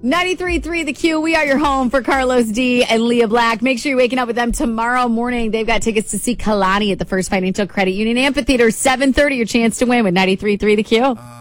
93.3 The Q. We are your home for Carlos D and Leah Black. Make sure you're waking up with them tomorrow morning. They've got tickets to see Kalani at the First Financial Credit Union Amphitheater, 7:30. Your chance to win with 93.3 The Q.